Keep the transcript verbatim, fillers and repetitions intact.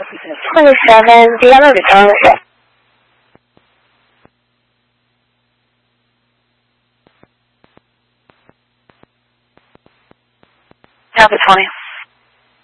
twenty-seven, do you have a return receipt? Alpha twenty.